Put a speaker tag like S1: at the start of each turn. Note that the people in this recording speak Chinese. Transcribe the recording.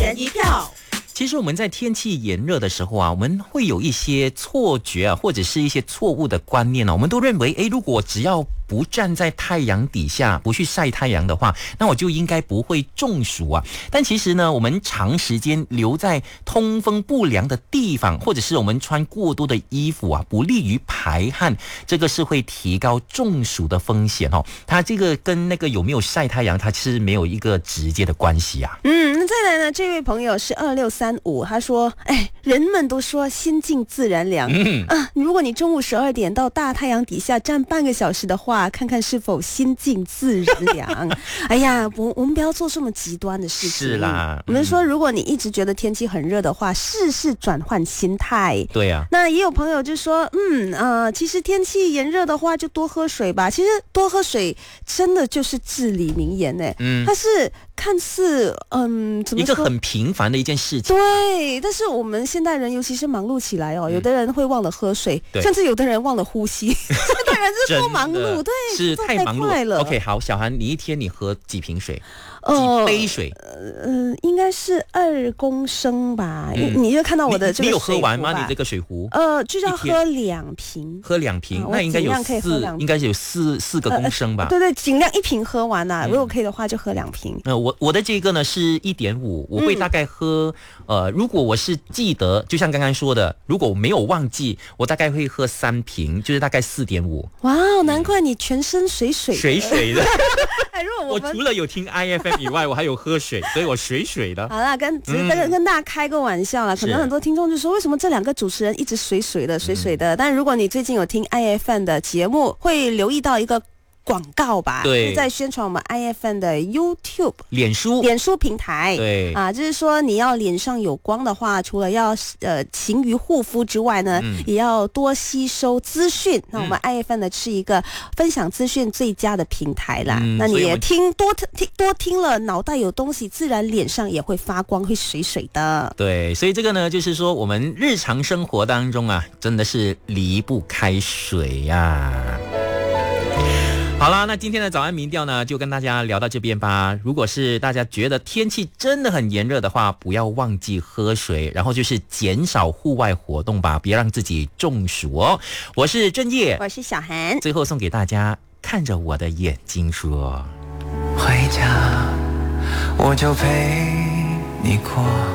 S1: 人一票。
S2: 其实我们在天气炎热的时候啊，我们会有一些错觉啊，或者是一些错误的观念啊，我们都认为，如果只要不站在太阳底下，不去晒太阳的话，那我就应该不会中暑啊。但其实呢，我们长时间留在通风不良的地方，或者是我们穿过多的衣服啊，不利于排汗，这个是会提高中暑的风险哦。它这个跟那个有没有晒太阳，它是没有一个直接的关系啊。
S3: 那再来呢，这位朋友是2635，他说，人们都说心静自然凉，如果你中午12点到大太阳底下站半个小时的话，看看是否心静自然凉。哎呀，我们不要做这么极端的事情。
S2: 是啦，
S3: 我们说，如果你一直觉得天气很热的话，试试转换心态。
S2: 对啊。
S3: 那也有朋友就说，其实天气炎热的话，就多喝水吧。其实多喝水真的就是至理名言呢。它是看似怎么说，
S2: 一个很平凡的一件事情。
S3: 对，但是我们现代人尤其是忙碌起来有的人会忘了喝水，甚至有的人忘了呼吸。这个人是多忙碌，对，
S2: 是太忙碌
S3: 了。
S2: OK， 好，小韩，你一天你喝几瓶水？几杯水？
S3: 应该是2公升吧。你就看到我的这个水壶吧，
S2: 你有喝完吗？你这个水壶？
S3: 就是要喝2瓶。
S2: 喝2瓶，那应该有应该有4个公升吧？
S3: 对，尽量1瓶喝完啦。如果可以的话，就喝2瓶。
S2: 我的这个呢是1.5，我会大概喝如果我是记得，就像刚刚说的，如果我没有忘记，我大概会喝3瓶，就是大概4.5。
S3: 哇，难怪你全身水水
S2: 的。
S3: 如果
S2: 我除了有听 IFM 以外，我还有喝水，所以我水的。
S3: 好啦，跟大家开个玩笑啦，可能很多听众就说，为什么这2个主持人一直水水的？但如果你最近有听 IFM 的节目，会留意到一个广告吧，
S2: 对，
S3: 在宣传我们 IFM 的 YouTube
S2: 脸书
S3: 平台，
S2: 对
S3: 就是说你要脸上有光的话，除了要勤于护肤之外呢，也要多吸收资讯。那我们 IFM 呢是一个分享资讯最佳的平台啦。那你也多听了，脑袋有东西，自然脸上也会发光，会水水的。
S2: 对，所以这个呢，就是说我们日常生活当中啊，真的是离不开水呀。好啦，那今天的早安民调呢，就跟大家聊到这边吧。如果是大家觉得天气真的很炎热的话，不要忘记喝水，然后就是减少户外活动吧，别让自己中暑哦。我是正业，
S3: 我是小韩，
S2: 最后送给大家看着我的眼睛说，
S4: 回家我就陪你过。